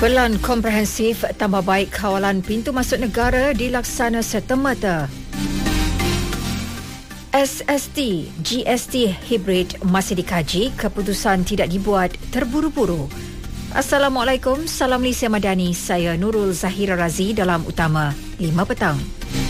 Pelan komprehensif tambah baik kawalan pintu masuk negara dilaksana serta-merta. SST, GST hibrid masih dikaji, keputusan tidak dibuat terburu-buru. Assalamualaikum, salam Malaysia Madani. Saya Nurul Zahira Razi dalam Utama 5 petang.